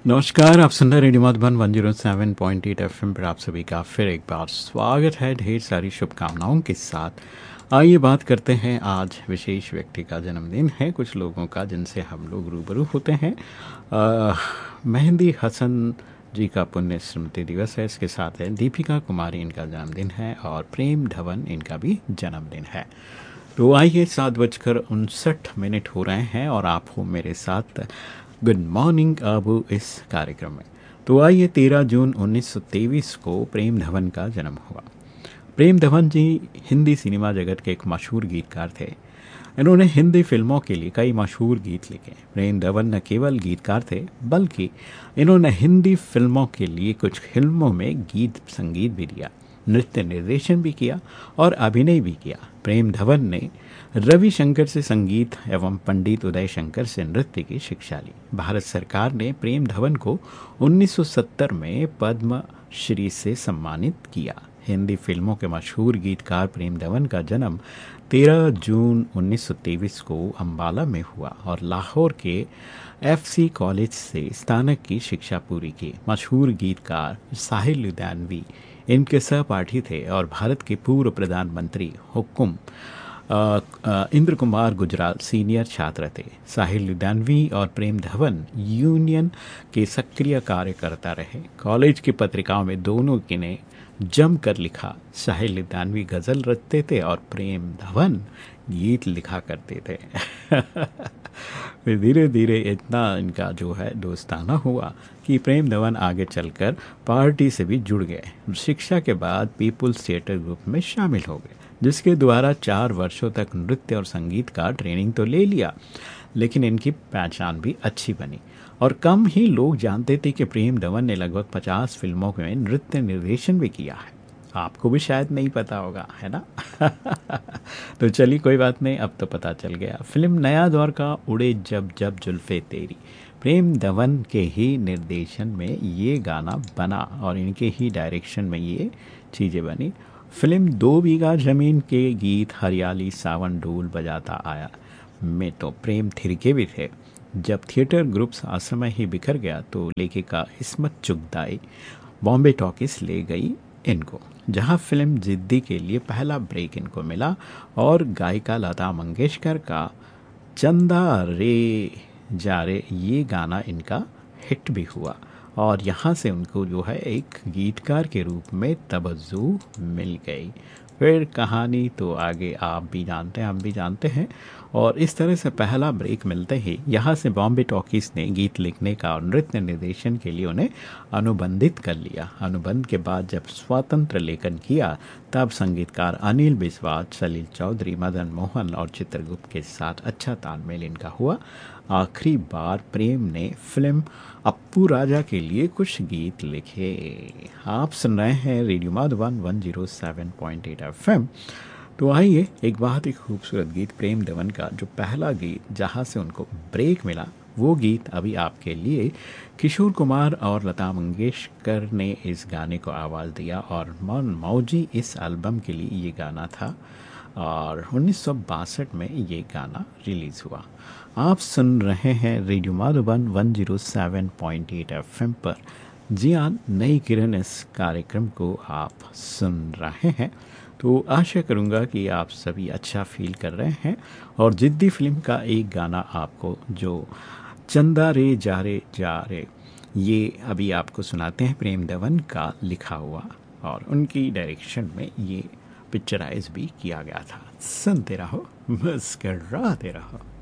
नमस्कार, आप सुन रहे रेडियो मधुबन 107.8 एफएम पर आप सभी का फिर एक बार स्वागत है ढेर सारी शुभकामनाओं के साथ। आइए बात करते हैं, आज विशेष व्यक्ति का जन्मदिन है कुछ लोगों का जिनसे हम लोग रूबरू होते हैं। मेहंदी हसन जी का पुण्य स्मृति दिवस है, इसके साथ है दीपिका कुमारी, इनका जन्मदिन है, और प्रेम धवन इनका भी जन्मदिन है। तो आइए, 7:59 हो रहे हैं और आप हो मेरे साथ गुड मॉर्निंग आबू इस कार्यक्रम में। तो आइए, 13 जून 1923 को प्रेम धवन का जन्म हुआ। प्रेम धवन जी हिंदी सिनेमा जगत के एक मशहूर गीतकार थे। इन्होंने हिंदी फिल्मों के लिए कई मशहूर गीत लिखे। प्रेम धवन न केवल गीतकार थे बल्कि इन्होंने हिंदी फिल्मों के लिए कुछ फिल्मों में गीत संगीत भी दिया, नृत्य निर्देशन भी किया और अभिनय भी किया। प्रेम धवन ने रविशंकर से संगीत एवं पंडित उदय शंकर से नृत्य की शिक्षा ली। भारत सरकार ने प्रेम धवन को 1970 में पद्म श्री से सम्मानित किया। हिंदी फिल्मों के मशहूर गीतकार प्रेम धवन का जन्म 13 जून 1923 को अंबाला में हुआ और लाहौर के एफसी कॉलेज से स्नातक की शिक्षा पूरी की। मशहूर गीतकार साहिल लुधियानवी इनके सहपाठी थे और भारत के पूर्व प्रधानमंत्री हुकुम इंद्र कुमार गुजराल सीनियर छात्र थे। साहिल लुधियानवी और प्रेम धवन यूनियन के सक्रिय कार्यकर्ता रहे। कॉलेज की पत्रिकाओं में दोनों ने जम कर लिखा। साहिल लुधियानवी गज़ल रचते थे और प्रेम धवन गीत लिखा करते थे। फिर धीरे धीरे इतना इनका जो है दोस्ताना हुआ कि प्रेम धवन आगे चलकर पार्टी से भी जुड़ गए। शिक्षा के बाद पीपुल्स थिएटर ग्रुप में शामिल हो गए, जिसके द्वारा 4 वर्षों तक नृत्य और संगीत का ट्रेनिंग तो ले लिया, लेकिन इनकी पहचान भी अच्छी बनी और कम ही लोग जानते थे कि प्रेम धवन ने लगभग 50 फिल्मों में नृत्य निर्देशन भी किया है। आपको भी शायद नहीं पता होगा, है ना? तो चलिए, कोई बात नहीं, अब तो पता चल गया। फिल्म नया दौर का उड़े जब जब जुल्फे तेरी प्रेम धवन के ही निर्देशन में ये गाना बना और इनके ही डायरेक्शन में ये चीज़ें बनी। फिल्म 2 बीघा जमीन के गीत हरियाली सावन ढोल बजाता आया में तो प्रेम थिरके भी थे। जब थिएटर ग्रुप्स असमय ही बिखर गया तो लेखिका इस्मत चुगताई बॉम्बे टॉकीज ले गई इनको, जहां फिल्म जिद्दी के लिए पहला ब्रेक इनको मिला और गायिका लता मंगेशकर का चंदा रे जा रे ये गाना इनका हिट भी हुआ और यहाँ से उनको जो है एक गीतकार के रूप में तवज्जो मिल गई। फिर कहानी तो आगे आप भी जानते हैं, हम भी जानते हैं। और इस तरह से पहला ब्रेक मिलते ही यहाँ से बॉम्बे टॉकीज ने गीत लिखने का और नृत्य निर्देशन के लिए उन्हें अनुबंधित कर लिया। अनुबंध के बाद जब स्वतंत्र लेखन किया तब संगीतकार अनिल बिस्वास, सलील चौधरी, मदन मोहन और चित्रगुप्त के साथ अच्छा तालमेल इनका हुआ। आखिरी बार प्रेम ने फिल्म अप्पू राजा के लिए कुछ गीत लिखे। आप सुन रहे हैं रेडियो मधुबन 107.8 एफएम। तो आइए, एक बहुत ही खूबसूरत गीत प्रेम धवन का जो पहला गीत जहां से उनको ब्रेक मिला, वो गीत अभी आपके लिए। किशोर कुमार और लता मंगेशकर ने इस गाने को आवाज़ दिया और मन मौजी इस एल्बम के लिए ये गाना था और 1962 में ये गाना रिलीज़ हुआ। आप सुन रहे हैं रेडियो मधुबन 107.8 एफएम पर। जी हाँ, नई किरण इस कार्यक्रम को आप सुन रहे हैं। तो आशा करूँगा कि आप सभी अच्छा फील कर रहे हैं और जिद्दी फिल्म का एक गाना आपको जो चंदा रे जा रे ये अभी आपको सुनाते हैं। प्रेम धवन का लिखा हुआ और उनकी डायरेक्शन में ये पिक्चराइज भी किया गया था। सुनते रहो, मुस्कराते रहो।